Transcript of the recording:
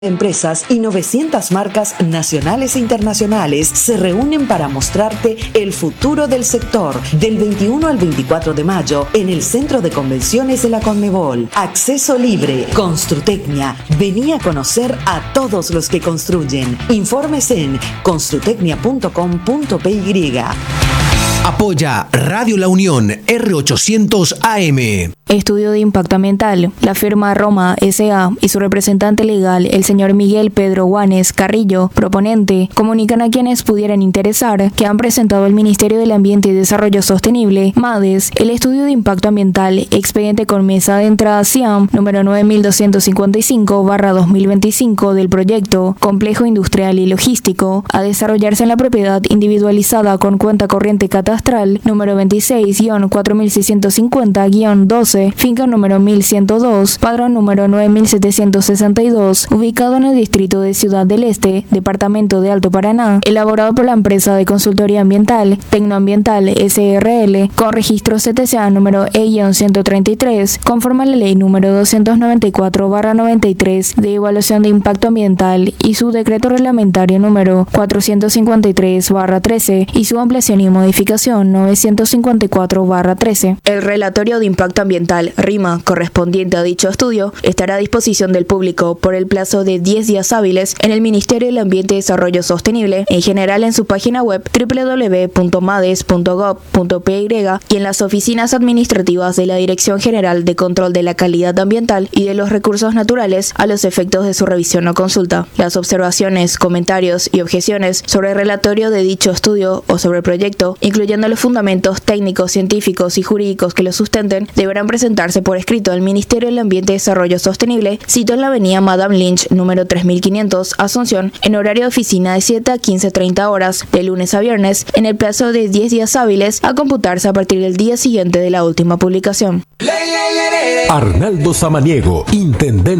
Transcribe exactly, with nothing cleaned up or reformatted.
Empresas y novecientas marcas nacionales e internacionales se reúnen para mostrarte el futuro del sector del veintiuno al veinticuatro de mayo en el Centro de Convenciones de la Conmebol. Acceso libre. Construtecnia. Vení a conocer a todos los que construyen. Informes en construtecnia punto com punto p y. Apoya Radio La Unión R ochocientos A M. Estudio de impacto ambiental. La firma Roma S A y su representante legal, el señor Miguel Pedro Guanes Carrillo, proponente, comunican a quienes pudieran interesar que han presentado al Ministerio del Ambiente y Desarrollo Sostenible, MADES, el estudio de impacto ambiental, expediente con mesa de entrada C I A M número nueve mil doscientos cincuenta y cinco barra dos mil veinticinco del proyecto Complejo Industrial y Logístico, a desarrollarse en la propiedad individualizada con cuenta corriente catastral número veintiséis guión cuatro mil seiscientos cincuenta guión doce, finca número mil ciento dos, padrón número nueve mil setecientos sesenta y dos, ubicado en el distrito de Ciudad del Este, departamento de Alto Paraná, elaborado por la empresa de consultoría ambiental Tecnoambiental S R L, con registro C T C A número E ciento treinta y tres, conforme a la ley número doscientos noventa y cuatro barra noventa y tres de evaluación de impacto ambiental y su decreto reglamentario número cuatrocientos cincuenta y tres barra trece y su ampliación y modificación novecientos cincuenta y cuatro barra trece. El relatorio de impacto ambiental RIMA correspondiente a dicho estudio estará a disposición del público por el plazo de diez días hábiles en el Ministerio del Ambiente y Desarrollo Sostenible, en general en su página web doble u doble u doble u punto mades punto gov punto p y y en las oficinas administrativas de la Dirección General de Control de la Calidad Ambiental y de los Recursos Naturales a los efectos de su revisión o consulta. Las observaciones, comentarios y objeciones sobre el relatorio de dicho estudio o sobre el proyecto, incluyendo los fundamentos técnicos, científicos y jurídicos que lo sustenten, deberán presentarse por escrito al Ministerio del Ambiente y Desarrollo Sostenible, sito en la avenida Madame Lynch, número tres mil quinientos, Asunción, en horario de oficina de siete a quince treinta horas, de lunes a viernes, en el plazo de diez días hábiles, a computarse a partir del día siguiente de la última publicación. Arnaldo Samaniego, intendente